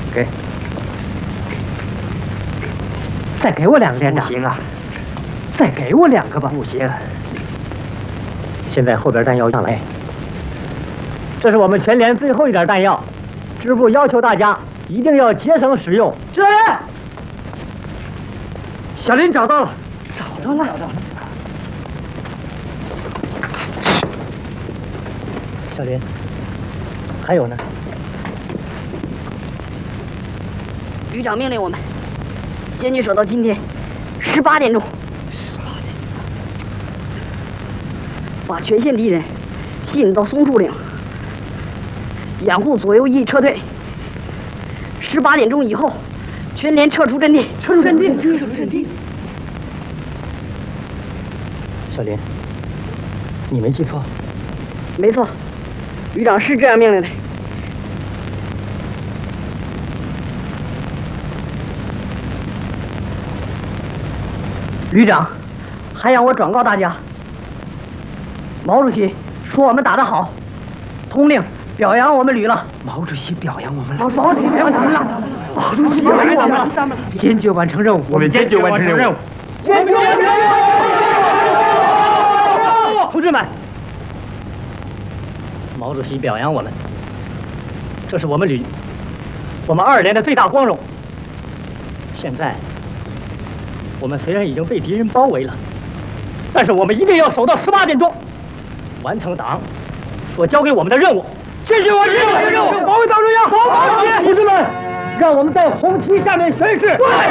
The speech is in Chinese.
给。再给我2个连长。 不行啊！ 再给我2个吧。 不行。 现在后边弹药上来，这是我们全连最后一点弹药，支部要求大家一定要节省使用。 这人，小林找到了， 找到了。小林，还有呢？ 旅长命令我们坚决守到今天18点钟。把全线敌人吸引到松树岭，掩护左右翼撤退。18点钟以后，全连撤出阵地。 撤出阵地。小林，你没记错。 没错，旅长是这样命令的。旅长还让我转告大家。毛主席说我们打得好，通令表扬我们旅了。 毛主席表扬我们了。 毛主席表扬我们了。毛主席表扬我们了。坚决完成任务。 我们坚决完成任务。 坚决完成任务。同志们，毛主席表扬我们，这是我们旅，我们2连的最大光荣。现在，我们虽然已经被敌人包围了，但是我们一定要守到18点钟。完成党所交给我们的任务，坚决完成任务，保卫党中央，保卫同志们，让我们在红旗下面宣誓。